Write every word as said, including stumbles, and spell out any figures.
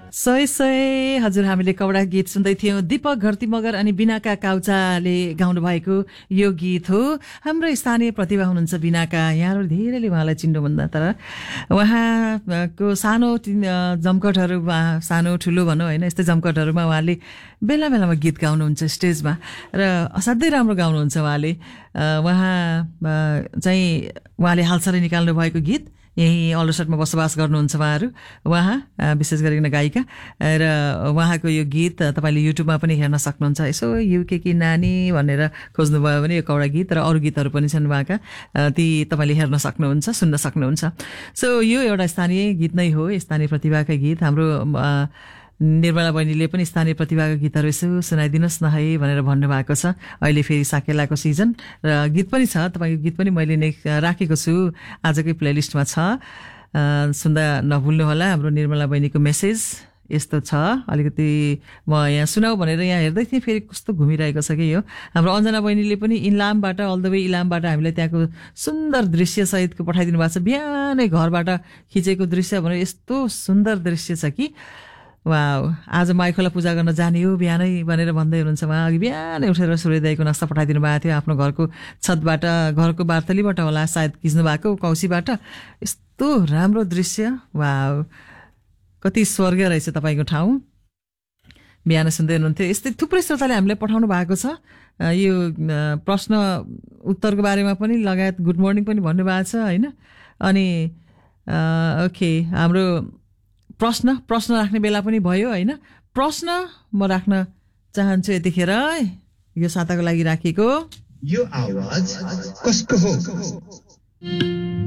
सय सय हजुर हामीले कवडा गीत सुन्दै थियौं। दीपक घरती मगर अनि बिनाका काउचाले गाउनु भएको यो गीत हो। हाम्रो स्थानीय प्रतिभा हुनुहुन्छ बिनाका, यहाँहरू धेरैले उहाँलाई चिन्नुभन्दा तर उहाँको सानो जमकटहरू, सानो ठुलो भनौँ होइन, यस्तै जमकटहरूमा उहाँले बेला बेलामा गीत गाउनुहुन्छ स्टेजमा र असाध्यै राम्रो गाउनुहुन्छ उहाँले। उहाँ चाहिँ उहाँले हालसालै निकाल्नु भएको गीत यही अल्लोसटमा बसोबास गर्नुहुन्छ उहाँहरू, उहाँ विशेष गरिकन गायिका, र उहाँको यो गीत तपाईँले युट्युबमा पनि हेर्न सक्नुहुन्छ। यसो युके की नानी भनेर खोज्नुभयो भने यो कौडा गीत र अरू गीतहरू पनि छन् उहाँका, ती तपाईँले हेर्न सक्नुहुन्छ, सुन्न सक्नुहुन्छ। सो यो एउटा स्थानीय गीत नै हो, स्थानीय प्रतिभाका गीत। हाम्रो निर्मला बहिनीले पनि स्थानीय प्रतिभाका गीतहरू यसो सुनाइदिनुहोस् न है भनेर भन्नुभएको छ। अहिले फेरि साकेलाको सिजन र गीत पनि छ, तपाईँको गीत पनि मैले नै राखेको छु, आजकै प्लेलिस्टमा छ, सुन्दा नभुल्नुहोला। हाम्रो निर्मला बहिनीको मेसेज यस्तो छ, अलिकति म यहाँ सुनाऊ भनेर यहाँ हेर्दै थिएँ, फेरि कस्तो घुमिरहेको छ कि यो। हाम्रो अञ्जना बहिनीले पनि इलामबाट, अल द वे इलामबाट हामीलाई त्यहाँको सुन्दर दृश्य सहितको पठाइदिनु भएको छ। बिहानै घरबाट खिचेको दृश्य भनेर यस्तो सुन्दर दृश्य छ कि वाउ, आज माइखोला पूजा गर्न जाने हो बिहानै भनेर भन्दै हुनुहुन्छ उहाँ। अघि बिहानै उठेर सूर्योदयको नक्सा पठाइदिनु भएको थियो आफ्नो घरको छतबाट, घरको बार्तलीबाट होला सायद खिच्नु भएको, कौशीबाट। यस्तो राम्रो दृश्य, वाउ, कति स्वर्ग रहेछ तपाईँको ठाउँ। बिहान सुन्दै हुनुहुन्थ्यो। यस्तै थुप्रै श्रोताले हामीलाई पठाउनु भएको छ यो प्रश्न उत्तरको बारेमा पनि, लगायत गुड मर्निङ पनि भन्नुभएको छ होइन। अनि ओके, हाम्रो प्रश्न प्रश्न राख्ने बेला पनि भयो होइन। प्रश्न म राख्न चाहन्छु यतिखेर, यो साताको लागि राखेको। यो आवाज कसको हो?